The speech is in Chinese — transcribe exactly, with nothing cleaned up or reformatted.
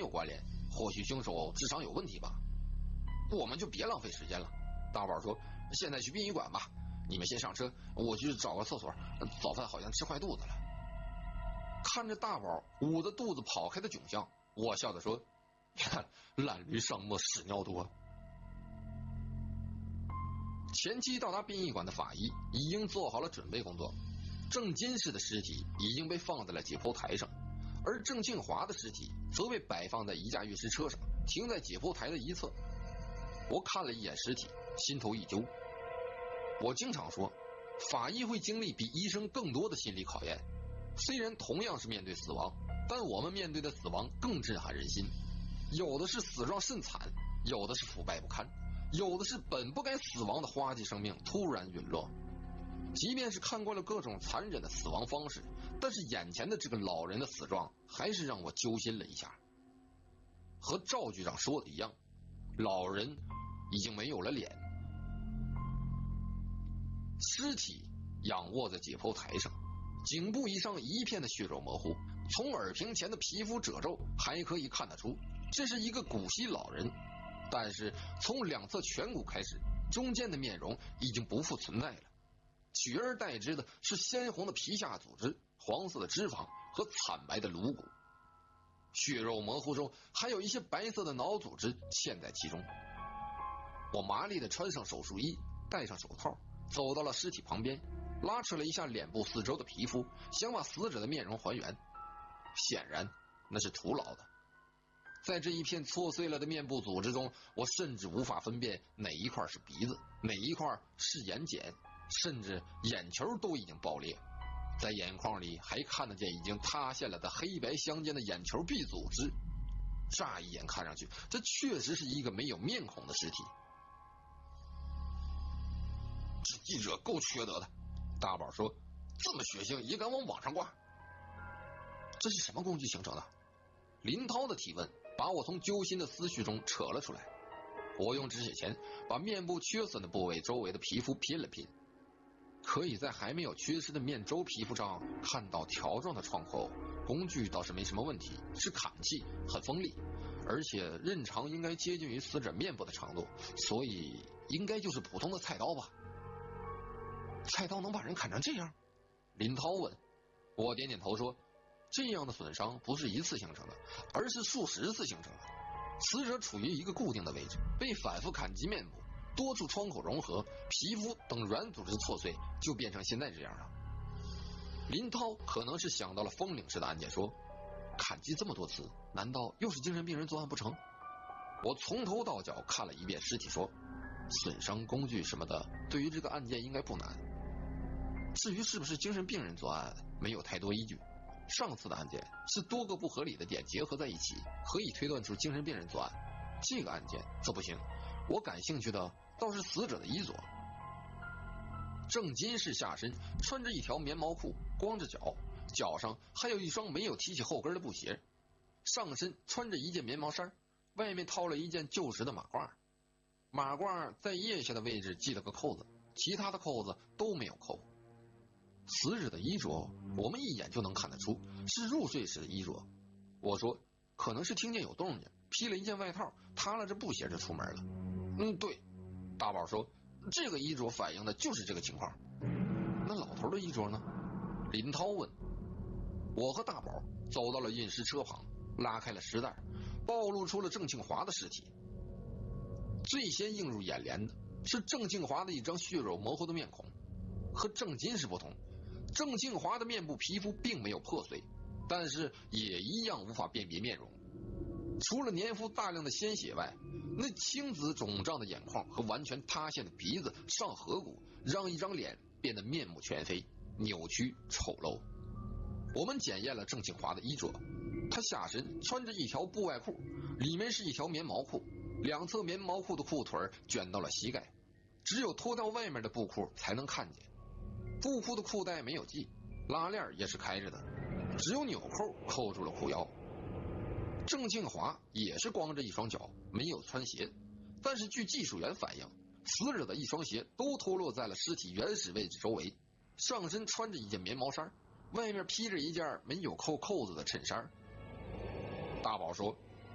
有关联，或许凶手智商有问题吧。我们就别浪费时间了。大宝说，现在去殡仪馆吧，你们先上车，我去找个厕所，早饭好像吃坏肚子了。看着大宝捂着肚子跑开的窘相，我笑着说，看烂驴上磨屎尿多。前期到达殡仪馆的法医已经做好了准备工作，郑金氏的尸体已经被放在了解剖台上，而郑庆华的尸体则被摆放在一架运尸车上，停在解剖台的一侧。我看了一眼尸体，心头一揪。我经常说，法医会经历比医生更多的心理考验。虽然同样是面对死亡，但我们面对的死亡更震撼人心。有的是死状甚惨，有的是腐败不堪，有的是本不该死亡的花季生命突然陨落。即便是看过了各种残忍的死亡方式，但是眼前的这个老人的死状还是让我揪心了一下。和赵局长说的一样，老人已经没有了脸。尸体仰卧在解剖台上，颈部以上一片的血肉模糊，从耳屏前的皮肤褶皱还可以看得出这是一个古稀老人，但是从两侧颧骨开始，中间的面容已经不复存在了，取而代之的是鲜红的皮下组织、黄色的脂肪和惨白的颅骨，血肉模糊中还有一些白色的脑组织嵌在其中。我麻利地穿上手术衣，戴上手套，走到了尸体旁边，拉扯了一下脸部四周的皮肤，想把死者的面容还原。显然那是徒劳的。在这一片错碎了的面部组织中，我甚至无法分辨哪一块是鼻子，哪一块是眼睑，甚至眼球都已经爆裂。在眼眶里还看得见已经塌陷了的黑白相间的眼球壁组织。乍一眼看上去，这确实是一个没有面孔的尸体。这记者够缺德的，大宝说，这么血腥也敢往网上挂。这是什么工具形成的？林涛的提问把我从揪心的思绪中扯了出来。我用止血钳把面部缺损的部位周围的皮肤拼了拼，可以在还没有缺失的面周皮肤上看到条状的创口。工具倒是没什么问题，是砍器，很锋利，而且刃长应该接近于死者面部的长度，所以应该就是普通的菜刀吧。菜刀能把人砍成这样？林涛问。我点点头说，这样的损伤不是一次形成的，而是数十次形成的。死者处于一个固定的位置，被反复砍击面部，多处创口融合，皮肤等软组织错碎，就变成现在这样了。林涛可能是想到了风岭市的案件，说，砍击这么多次，难道又是精神病人作案不成？我从头到脚看了一遍尸体，说，损伤工具什么的对于这个案件应该不难，至于是不是精神病人作案，没有太多依据。上次的案件是多个不合理的点结合在一起，可以推断出精神病人作案，这个案件则不行。我感兴趣的倒是死者的衣着。郑金氏下身穿着一条棉毛裤，光着脚，脚上还有一双没有提起后跟的布鞋，上身穿着一件棉毛衫，外面套了一件旧时的马褂，马褂在腋下的位置系了个扣子，其他的扣子都没有扣。死者的衣着我们一眼就能看得出是入睡时的衣着。我说，可能是听见有动静，披了一件外套，踏了着布鞋就出门了。嗯，对。大宝说，这个衣着反映的就是这个情况。那老头的衣着呢？林涛问。我和大宝走到了运尸车旁，拉开了尸袋，暴露出了郑庆华的尸体。最先映入眼帘的是郑庆华的一张血肉模糊的面孔。和郑金氏不同，郑庆华的面部皮肤并没有破碎，但是也一样无法辨别面容。除了粘附大量的鲜血外，那青紫肿胀的眼眶和完全塌陷的鼻子、上颌骨，让一张脸变得面目全非，扭曲丑陋。我们检验了郑庆华的衣着，他下身穿着一条布外裤，里面是一条棉毛裤，两侧棉毛裤的裤腿卷到了膝盖，只有脱掉外面的布裤才能看见。布裤的裤带没有系，拉链也是开着的，只有纽扣扣住了裤腰。郑庆华也是光着一双脚，没有穿鞋，但是据技术员反映，死者的一双鞋都脱落在了尸体原始位置周围。上身穿着一件棉毛衫，外面披着一件没有扣扣子的衬衫。大宝说，